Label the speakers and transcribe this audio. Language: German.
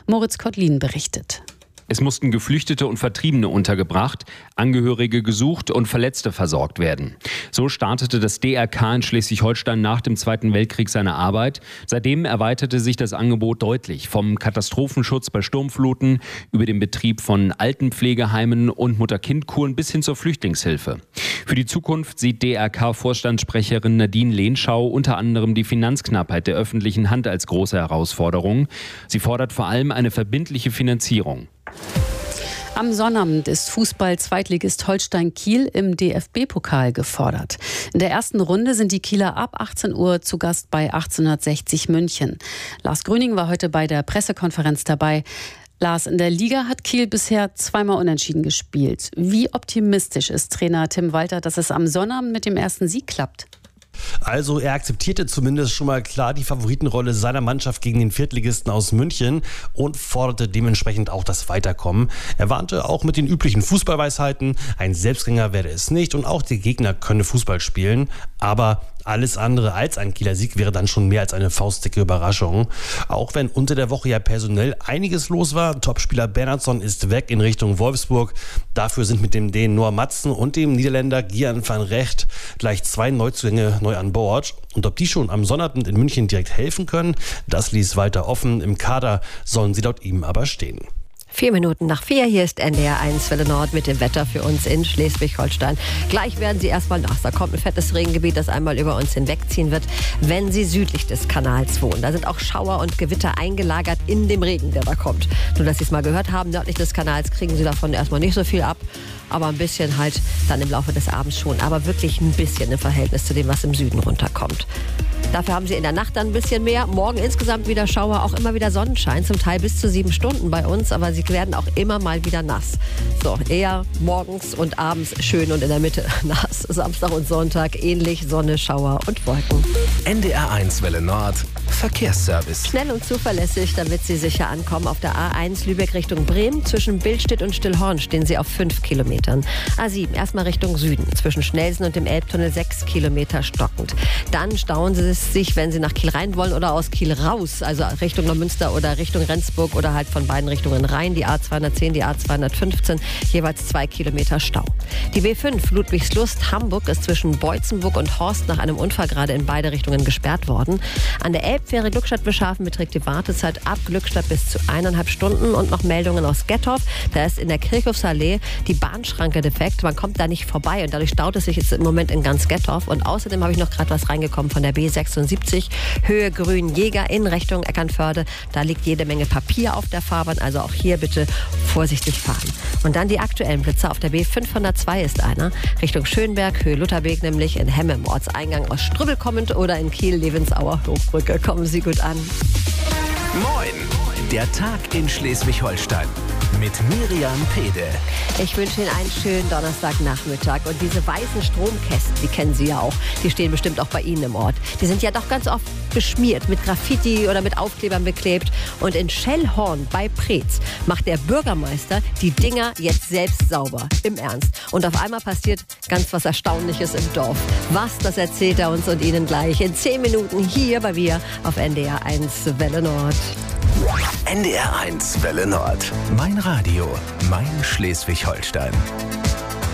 Speaker 1: Moritz Kottlin berichtet.
Speaker 2: Es mussten Geflüchtete und Vertriebene untergebracht, Angehörige gesucht und Verletzte versorgt werden. So startete das DRK in Schleswig-Holstein nach dem Zweiten Weltkrieg seine Arbeit. Seitdem erweiterte sich das Angebot deutlich, vom Katastrophenschutz bei Sturmfluten über den Betrieb von Altenpflegeheimen und Mutter-Kind-Kuren bis hin zur Flüchtlingshilfe. Für die Zukunft sieht DRK-Vorstandssprecherin Nadine Lehnschau unter anderem die Finanzknappheit der öffentlichen Hand als große Herausforderung. Sie fordert vor allem eine verbindliche Finanzierung.
Speaker 1: Am Sonnabend ist Fußball-Zweitligist Holstein Kiel im DFB-Pokal gefordert. In der ersten Runde sind die Kieler ab 18 Uhr zu Gast bei 1860 München. Lars Grüning war heute bei der Pressekonferenz dabei. Lars, in der Liga hat Kiel bisher zweimal unentschieden gespielt. Wie optimistisch ist Trainer Tim Walter, dass es am Sonnabend mit dem ersten Sieg klappt?
Speaker 3: Also er akzeptierte zumindest schon mal klar die Favoritenrolle seiner Mannschaft gegen den Viertligisten aus München und forderte dementsprechend auch das Weiterkommen. Er warnte auch mit den üblichen Fußballweisheiten, ein Selbstgänger werde es nicht und auch der Gegner könne Fußball spielen, aber alles andere als ein Kieler Sieg wäre dann schon mehr als eine faustdicke Überraschung. Auch wenn unter der Woche ja personell einiges los war. Topspieler Bernhardsson ist weg in Richtung Wolfsburg. Dafür sind mit dem Dänen Noah Madsen und dem Niederländer Gian van Recht gleich 2 Neuzugänge neu an Bord. Und ob die schon am Sonnabend in München direkt helfen können, das ließ Walter offen. Im Kader sollen sie laut ihm aber stehen.
Speaker 4: 4:04, hier ist NDR 1 Welle Nord mit dem Wetter für uns in Schleswig-Holstein. Gleich werden Sie erstmal nass. Da kommt ein fettes Regengebiet, das einmal über uns hinwegziehen wird, wenn Sie südlich des Kanals wohnen. Da sind auch Schauer und Gewitter eingelagert in dem Regen, der da kommt. Nur, dass Sie es mal gehört haben, nördlich des Kanals kriegen Sie davon erstmal nicht so viel ab. Aber ein bisschen halt dann im Laufe des Abends schon. Aber wirklich ein bisschen im Verhältnis zu dem, was im Süden runterkommt. Dafür haben Sie in der Nacht dann ein bisschen mehr. Morgen insgesamt wieder Schauer, auch immer wieder Sonnenschein, zum Teil bis zu 7 Stunden bei uns. Aber sie werden auch immer mal wieder nass. So, eher morgens und abends schön und in der Mitte nass. Samstag und Sonntag ähnlich, Sonne, Schauer und Wolken.
Speaker 5: NDR 1 Welle Nord, Verkehrsservice.
Speaker 4: Schnell und zuverlässig, damit Sie sicher ankommen. Auf der A1 Lübeck Richtung Bremen. Zwischen Billstedt und Stillhorn stehen Sie auf 5 Kilometern. A7 erstmal Richtung Süden. Zwischen Schnelsen und dem Elbtunnel 6 Kilometer stockend. Dann stauen Sie sich, wenn Sie nach Kiel rein wollen oder aus Kiel raus, also Richtung Neumünster oder Richtung Rendsburg oder halt von beiden Richtungen rein, die A210, die A215, jeweils 2 Kilometer Stau. Die B5 Ludwigslust Hamburg ist zwischen Beutzenburg und Horst nach einem Unfall gerade in beide Richtungen gesperrt worden. An der Elbfähre Glückstadt-Beschafen beträgt die Wartezeit ab Glückstadt bis zu 1,5 Stunden und noch Meldungen aus Gettorf. Da ist in der Kirchhofsallee die Bahnschranke defekt. Man kommt da nicht vorbei und dadurch staut es sich jetzt im Moment in ganz Gettorf. Und außerdem habe ich noch gerade was reingekommen von der B76 Höhe Grünjäger in Richtung Eckernförde. Da liegt jede Menge Papier auf der Fahrbahn, also auch hier bitte vorsichtig fahren. Und dann die aktuellen Blitzer. Auf der B502 ist einer Richtung Schönberg, Höhe Lutherweg, nämlich in Hemme im Ortseingang aus Strübbel kommend oder in Kiel, Levensauer Hochbrücke. Kommen Sie gut an.
Speaker 5: Moin, der Tag in Schleswig-Holstein mit Miriam Pede.
Speaker 4: Ich wünsche Ihnen einen schönen Donnerstagnachmittag. Und diese weißen Stromkästen, die kennen Sie ja auch, die stehen bestimmt auch bei Ihnen im Ort. Die sind ja doch ganz oft beschmiert, mit Graffiti oder mit Aufklebern beklebt. Und in Schellhorn bei Preetz macht der Bürgermeister die Dinger jetzt selbst sauber. Im Ernst. Und auf einmal passiert ganz was Erstaunliches im Dorf. Was, das erzählt er uns und Ihnen gleich in 10 Minuten hier bei mir auf NDR 1 Welle Nord.
Speaker 5: NDR 1 Welle Nord. Mein Radio, mein Schleswig-Holstein.